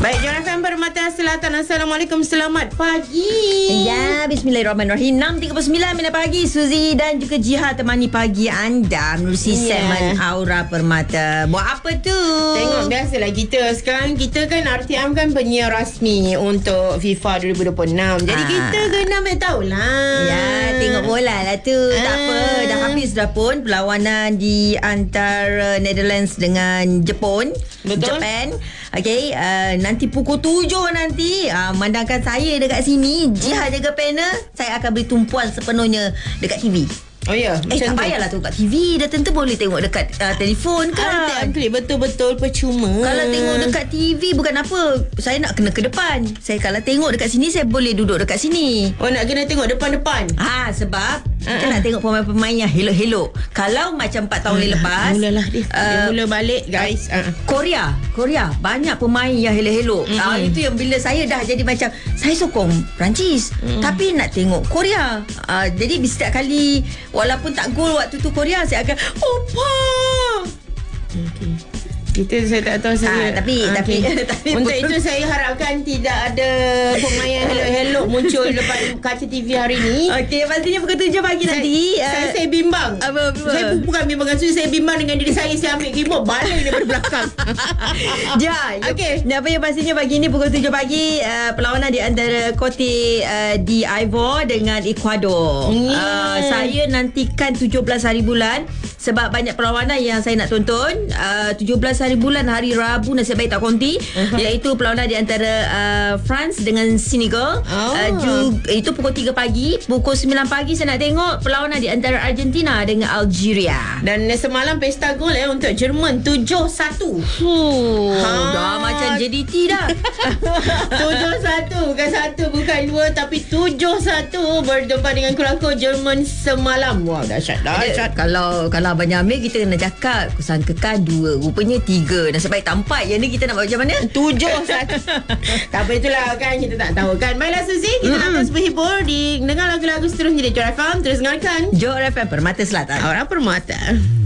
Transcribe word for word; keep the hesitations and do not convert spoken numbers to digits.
Baik, Jon F M Permata Selatan. Assalamualaikum, selamat pagi. Ya, bismillahirrahmanirrahim. enam tiga puluh sembilan minit pagi. Suzy dan juga Jiha temani pagi anda menerusi yeah. segmen Aura Permata. Buat apa tu? Tengok, biasalah kita sekarang, kita kan R T M kan penyiar rasmi untuk FIFA dua ribu dua puluh enam. Jadi ah. kita kena ambil tahulah. Ya, tengok bola lah tu. Ah. Tak apa, dah habis dah pun perlawanan di antara Netherlands dengan Jepun. Betul. Japan. Okey, uh, nanti pukul tujuh nanti uh, mandangkan saya dekat sini, Jiha jaga panel, saya akan beri tumpuan sepenuhnya dekat T V. Oh ya, eh tak payahlah tengok kat T V, dah tentu boleh tengok dekat uh, telefon kan. R T M betul-betul percuma. Kalau tengok dekat T V bukan apa, saya nak kena ke depan. Saya kalau tengok dekat sini, saya boleh duduk dekat sini. Oh, nak kena tengok depan-depan. Ha, sebab uh-uh. kita nak tengok pemain-pemain yang helok-helok. Kalau macam empat tahun uh, lepas, mulalah dia. Uh, dia mula balik guys. Uh. Korea, Korea banyak pemain yang helok-helok. Mm-hmm. Uh, itu yang bila saya dah jadi macam saya sokong Perancis, mm. tapi nak tengok Korea. Uh, jadi setiap kali walaupun tak gol waktu tu Korea, saya akan opa. Okey. Kita saya tak tahu saya. Ha, tapi, okay. tapi tapi untuk itu saya harapkan tidak ada pemain yang helok-helok muncul depan kaca T V hari ni. Okey, pastinya pukul tujuh pagi saya, nanti. Saya, uh, saya bimbang. Apa, apa? Saya bukan bimbang dengan Suzy, saya bimbang dengan diri saya. Saya ambil remote balik daripada belakang. Ja, okey. Ni apa yang pastinya pagi ni pukul tujuh pagi uh, perlawanan di antara Cote uh, d'Ivoire dengan Ecuador. Yeah. Uh, saya nantikan tujuh belas hari bulan sebab banyak perlawanan yang saya nak tonton. Uh, tujuh belas hari bulan hari Rabu, nasib baik tak konti, uh-huh. iaitu perlawanan di antara uh, France dengan Senegal. Oh. Uh, juga, itu pukul tiga pagi. Pukul sembilan pagi saya nak tengok perlawanan di antara Argentina dengan Algeria. Dan semalam pesta gol eh untuk Jerman tujuh satu. Huh, ha. Dah macam J D T dah. tujuh satu, bukan satu, bukan dua, tapi tujuh satu berdepan dengan kelakor Jerman semalam. Wah, dahsyat, dahsyat. Kalau kalau Abang Jamil, kita kena cakap kusangkakan dua, rupanya tiga. Nasib baik tak empat. Yang ni kita nak buat macam mana? Tujuh satu. Tak apa, itulah kan, kita tak tahu kan. Baiklah Suzy, kita mm-hmm. nak terus berhibur di dengar lagu-lagu seterusnya di Jon F M. Terus dengarkan Jon F M Permata Selatan, Aura Permata.